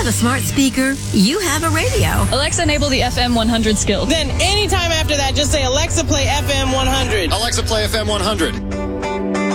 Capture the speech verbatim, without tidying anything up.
have a smart speaker, you have a radio. Alexa, enable the F M one hundred skill. Then anytime after that, just say, Alexa, play F M one hundred. Alexa, play F M one hundred.